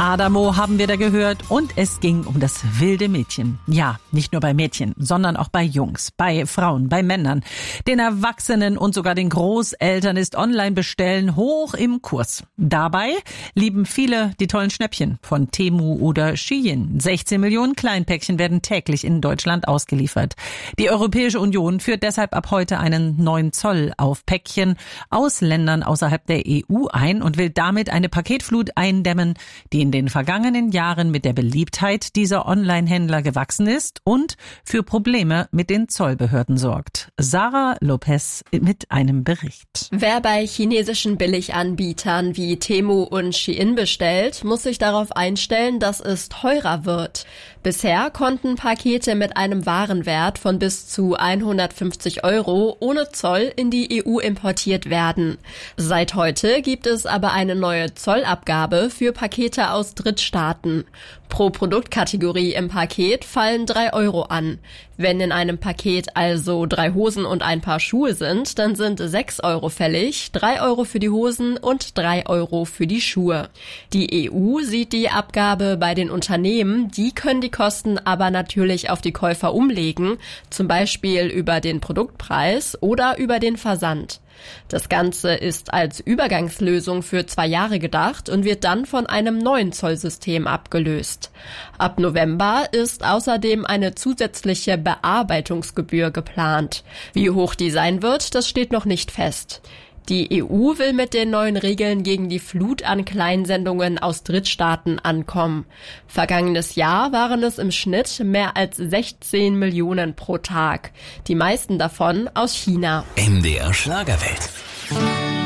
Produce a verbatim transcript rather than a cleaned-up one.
Adamo haben wir da gehört und es ging um das wilde Mädchen. Ja, nicht nur bei Mädchen, sondern auch bei Jungs, bei Frauen, bei Männern, den Erwachsenen und sogar den Großeltern ist Online-Bestellen hoch im Kurs. Dabei lieben viele die tollen Schnäppchen von Temu oder Shein. sechzehn Millionen Kleinpäckchen werden täglich in Deutschland ausgeliefert. Die Europäische Union führt deshalb ab heute einen neuen Zoll auf Päckchen aus Ländern außerhalb der E U ein und will damit eine Paketflut eindämmen, die in den vergangenen Jahren mit der Beliebtheit dieser Online-Händler gewachsen ist und für Probleme mit den Zollbehörden sorgt. Sarah Lopez mit einem Bericht. Wer bei chinesischen Billiganbietern wie Temu und Shein bestellt, muss sich darauf einstellen, dass es teurer wird. Bisher konnten Pakete mit einem Warenwert von bis zu hundertfünfzig Euro ohne Zoll in die E U importiert werden. Seit heute gibt es aber eine neue Zollabgabe für Pakete aus Drittstaaten. Pro Produktkategorie im Paket fallen drei Euro an. Wenn in einem Paket also drei Hosen und ein Paar Schuhe sind, dann sind sechs Euro fällig, drei Euro für die Hosen und drei Euro für die Schuhe. Die E U sieht die Abgabe bei den Unternehmen, die können die Kosten aber natürlich auf die Käufer umlegen, zum Beispiel über den Produktpreis oder über den Versand. Das Ganze ist als Übergangslösung für zwei Jahre gedacht und wird dann von einem neuen Zollsystem abgelöst. Ab November ist außerdem eine zusätzliche Bearbeitungsgebühr geplant. Wie hoch die sein wird, das steht noch nicht fest. Die E U will mit den neuen Regeln gegen die Flut an Kleinsendungen aus Drittstaaten ankommen. Vergangenes Jahr waren es im Schnitt mehr als sechzehn Millionen pro Tag. Die meisten davon aus China. M D R Schlagerwelt.